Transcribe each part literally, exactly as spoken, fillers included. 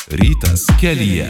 Rytas kelyje.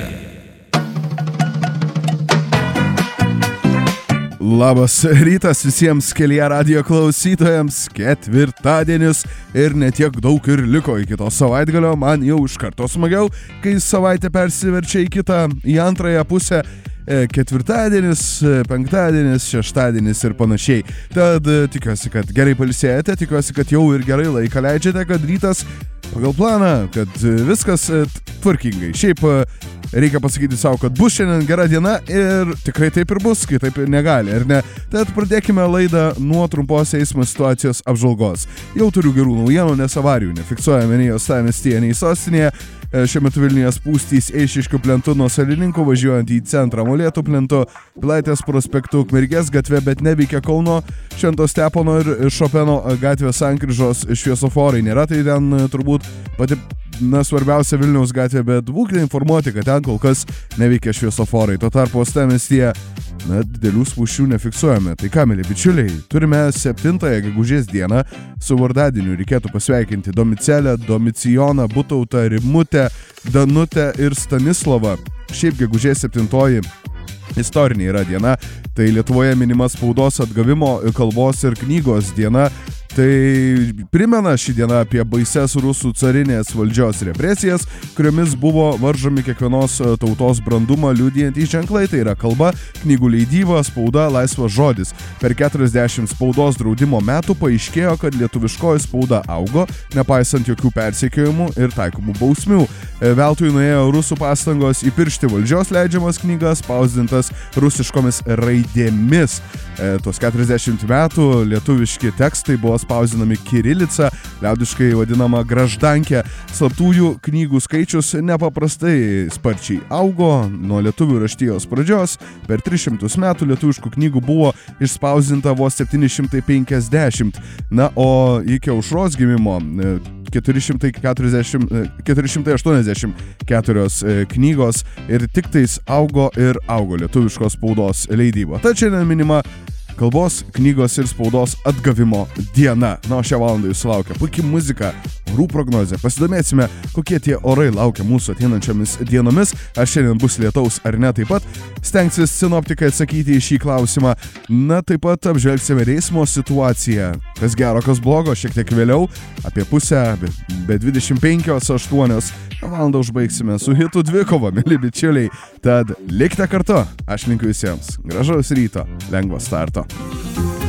Labas rytas visiems kelyje radijo klausytojams, ketvirtadienis ir netiek daug ir liko iki to savaitgalio, man jau iš karto smagiau, kai savaitė persiverčia į kitą, į antrąją pusę, ketvirtadienis, penktadienis, šeštadienis ir panašiai. Tad tikiuosi, kad gerai pailsėjate, tikiuosi, kad jau ir gerai laiką leidžiate, kad rytas pagal planą, kad viskas tvarkingai. Šiaip reikia pasakyti savo, kad bus šiandien gera diena ir tikrai taip ir bus, kai taip negali, ar ne? Tad pradėkime laidą nuo trumpos eismo situacijos apžvalgos. Jau turiu gerų naujienų, nes avarijų nefiksuojame nei uostamiestyje, nei sostinėje. Šiuo metu Vilniuje spūstys Eišiškių plentu nuo Salininkų, važiuojant į centrą Molėtų plentu, Pilaitės prospektu, Ukmergės gatve, bet neveikia Kauno, Švento Stepono ir Šopeno gatvės sankryžos šviesoforai. Nėra tai ten turbūt pati na, svarbiausia Vilniaus gatvė, bet būkite informuoti, kad ten kol kas neveikia šviesoforai. Tuo tarpu uostamiestyje na, didelių spūsčių nefiksuojame. Tai ką, mėly bičiuliai, turime septintąją gegužės dieną. Su vardadieniu reikėtų pasveikinti Domicelę, Domicijoną, Butautą, Rimutę, Danutę ir Stanislovą. Šiaip gegužės septintoji istorinė yra diena. Tai Lietuvoje minima spaudos atgavimo, kalbos ir knygos diena. Tai primena šį dieną apie baises rusų carinės valdžios represijas, kuriomis buvo varžomi kiekvienos tautos brandumą liudijantys ženklai, tai yra kalba, knygų leidyba, spauda, laisvas žodis. Per keturiasdešimt spaudos draudimo metų paaiškėjo, kad lietuviškoji spauda augo, nepaisant jokių persekiojimų ir taikomų bausmių. Veltui nuėjo rusų pastangos įpiršti valdžios leidžiamas knygas, spausdintas rusiškomis raidėmis. E, tos keturiasdešimt metų lietuviški tekstai buvo spausdinami kirilica, liaudiškai vadinama graždankė. Slaptųjų knygų skaičius nepaprastai sparčiai augo nuo lietuvių raštijos pradžios. Per tris šimtus metų lietuviškų knygų buvo išspausdinta vos septyni šimtai penkiasdešimt. Na, o iki Aušros gimimo keturi šimtai keturiasdešimt, keturi šimtai aštuoniasdešimt keturios knygos ir tik tais augo ir augo lietuviškos spaudos leidyba. Tad šiandien minima kalbos, knygos ir spaudos atgavimo diena. Na, o šią valandą jūsų laukia puikiai muzika, orų prognozė. Pasidomėsime, kokie tie orai laukia mūsų ateinančiomis dienomis. Ar šiandien bus lietaus ar ne, taip pat stengsis sinoptikai atsakyti į šį klausimą. Na, taip pat apžvelgsime eismo situaciją. Kas gero, kas blogo, šiek tiek vėliau, apie pusę, be, be dvidešimt penkios aštuonios. Valandą užbaigsime su hitų dvikova, mėly bičiuliai. Tad likite kartu. Aš linkiu visiems gražaus ryto, lengvo starto.